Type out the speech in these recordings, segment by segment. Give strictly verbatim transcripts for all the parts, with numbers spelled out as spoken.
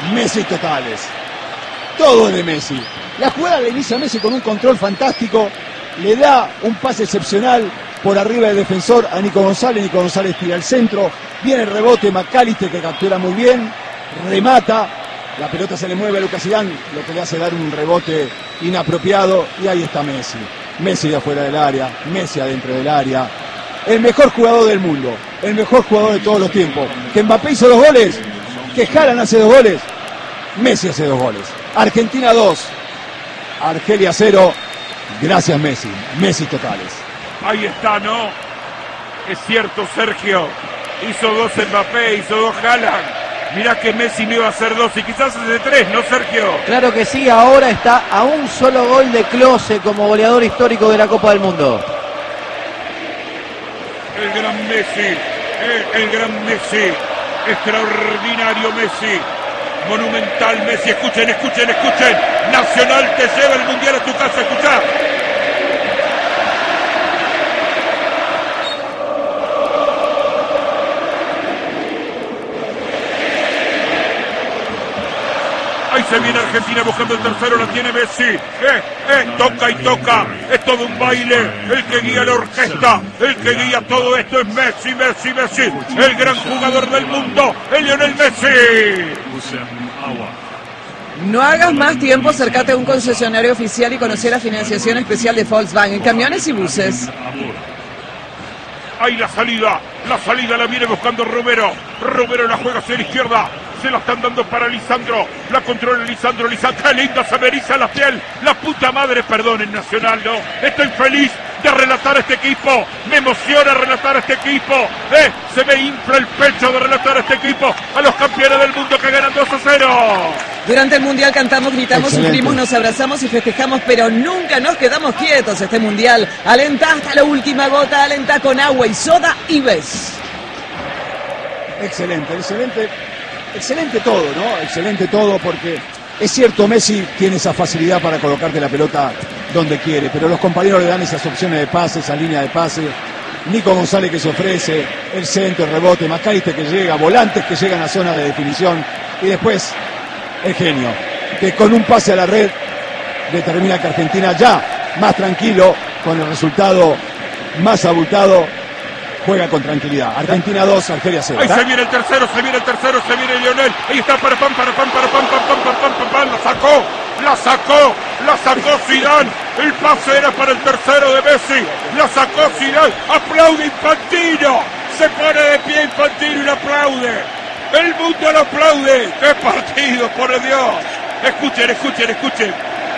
Messi totales. Todo es de Messi. La jugada la inicia Messi con un control fantástico, le da un pase excepcional por arriba del defensor a Nico González, Nico González tira al centro, viene el rebote McAllister que captura muy bien, remata, la pelota se le mueve a Lucas Zidane, lo que le hace dar un rebote inapropiado y ahí está Messi. Messi de afuera del área, Messi adentro del área, el mejor jugador del mundo, el mejor jugador de todos los tiempos. Que Mbappé hizo dos goles, que Haaland hace dos goles, Messi hace dos goles. Argentina dos, Argelia cero, gracias Messi, Messi totales. Ahí está, ¿no? Es cierto, Sergio, hizo dos Mbappé, hizo dos Haaland. Mirá que Messi no iba a hacer dos y quizás hace tres, ¿no, Sergio? Claro que sí, ahora está a un solo gol de Klose como goleador histórico de la Copa del Mundo. El gran Messi, el, el gran Messi, extraordinario Messi, monumental Messi. Escuchen, escuchen, escuchen. Nacional te lleva el Mundial a tu casa, escuchá. Ahí se viene Argentina buscando el tercero, la tiene Messi. Eh, eh, toca y toca. Es todo un baile. El que guía la orquesta, el que guía todo esto es Messi, Messi, Messi. El gran jugador del mundo, el Lionel Messi. No hagas más tiempo, acércate a un concesionario oficial y conocer la financiación especial de Volkswagen, camiones y buses. Ahí la salida, la salida la viene buscando Romero. Romero la juega hacia la izquierda. Se la están dando para Lisandro. La controla Lisandro. Lisandro, qué lindo, se me eriza la piel. La puta madre, perdón, en Nacional, ¿no? Estoy feliz de relatar a este equipo. Me emociona relatar a este equipo. Eh, se me infla el pecho de relatar a este equipo. A los campeones del mundo que ganan dos a cero. Durante el Mundial cantamos, gritamos, Excelente. sufrimos, nos abrazamos y festejamos, pero nunca nos quedamos quietos. Este Mundial alenta hasta la última gota, alenta con agua y soda y ves. Excelente, excelente, excelente todo, ¿no? Excelente todo porque es cierto, Messi tiene esa facilidad para colocarte la pelota donde quiere, pero los compañeros le dan esas opciones de pase, esa línea de pase. Nico González que se ofrece, el centro, el rebote, McAllister que llega, volantes que llegan a zona de definición y después el genio, que con un pase a la red determina que Argentina ya más tranquilo, con el resultado más abultado, juega con tranquilidad. Argentina dos, Argelia cero. Ahí se viene el tercero, se viene el tercero, se viene Lionel. Ahí está para pam, para pam, para pam, pam, pam, pam, pam, pam, pam. La sacó, la sacó, la sacó Zidane. El pase era para el tercero de Messi. La sacó Zidane. Aplaude Infantino. Se pone de pie Infantino y le aplaude. El mundo lo aplaude. ¡Qué partido, por Dios! Escuchen, escuchen, escuchen.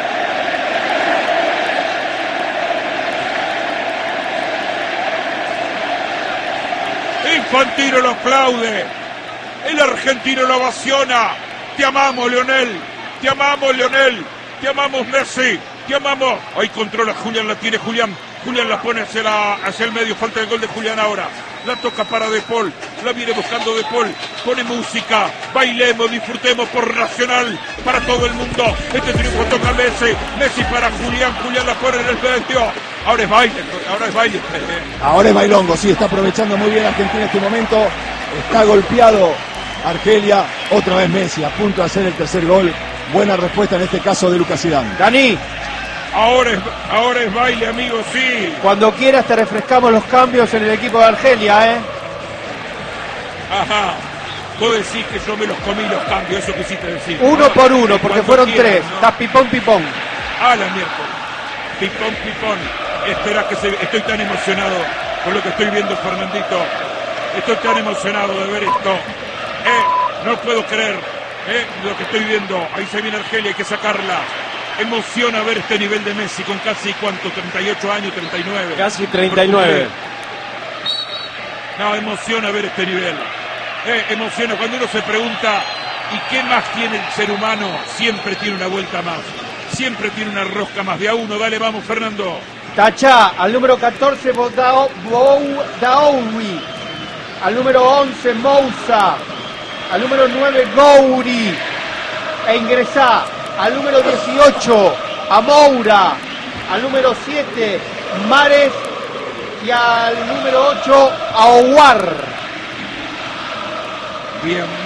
Infantino lo aplaude. El argentino lo ovaciona. Te amamos, Lionel. Te amamos, Lionel. Te amamos, Messi. Te amamos. Ahí controla Julián, la tiene Julián. Julián la pone hacia, la, hacia el medio. Falta el gol de Julián ahora. La toca para De Paul. La viene buscando De Paul. Pone música. Bailemos, disfrutemos por Nacional. Para todo el mundo. Este triunfo toca a Messi. Messi para Julián. Julián la pone en el medio. Ahora es baile. Ahora es baile. Ahora es bailongo, sí, está aprovechando muy bien Argentina en este momento. Está golpeado Argelia. Otra vez Messi, a punto de hacer el tercer gol. Buena respuesta en este caso de Lucas Zidane. Dani, Ahora es, ahora es baile, amigo, sí. cuando quieras te refrescamos los cambios en el equipo de Argelia, ¿eh? Ajá. Vos decís que yo me los comí los cambios, eso quisiste decir. Uno ¿no? por uno, porque Cuando fueron quieras, tres. ¿no? Está pipón, pipón. A la miércoles. Pipón, pipón. Espera que se... Estoy tan emocionado con lo que estoy viendo, Fernandito. Estoy tan emocionado de ver esto. Eh, no puedo creer eh, lo que estoy viendo. Ahí se viene Argelia, hay que sacarla. Emociona ver este nivel de Messi con casi, ¿cuánto? treinta y ocho años, treinta y nueve. Casi treinta y nueve. No, emociona ver este nivel. Eh, emociona cuando uno se pregunta, ¿y qué más tiene el ser humano? Siempre tiene una vuelta más. Siempre tiene una rosca más. De a uno, dale, vamos, Fernando. Tachá, al número catorce, Daoui. Al número once, Moussa. Al número nueve, Gouri. E ingresá al número dieciocho, a Moura. Al número siete, Mares. Y al número ocho, a Owar. Bien,